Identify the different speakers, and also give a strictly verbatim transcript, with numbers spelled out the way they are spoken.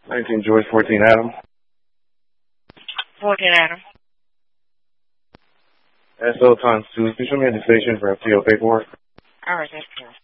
Speaker 1: nineteen George, fourteen Adam.
Speaker 2: fourteen Adam.
Speaker 1: S O times two. Can you show me a dictation for F T O paperwork?
Speaker 2: All right, that's cool.